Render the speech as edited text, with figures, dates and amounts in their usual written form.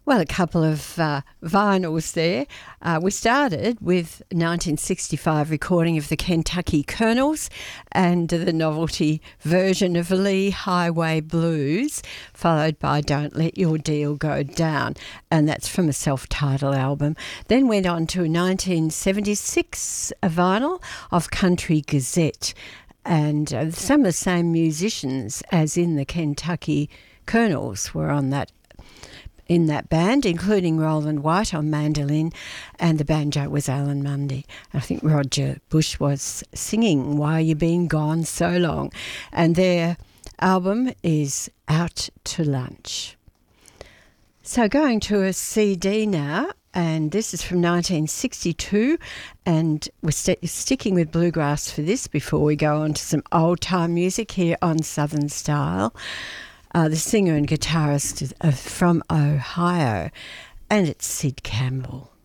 Well, a couple of vinyls there. We started with 1965 recording of the Kentucky Colonels and the novelty version of Lee Highway Blues, followed by Don't Let Your Deal Go Down, and that's from a self-titled album. Then went on to 1976, a vinyl of Country Gazette, and some of the same musicians as in the Kentucky Colonels were on that in that band, including Roland White on mandolin, and the banjo was Alan Mundy. I think Roger Bush was singing Why You Been Gone So Long, and their album is Out to Lunch. So going to a CD now, and this is from 1962, and we're sticking with bluegrass for this before we go on to some old-time music here on Southern Style. The singer and guitarist from Ohio, and it's Sid Campbell.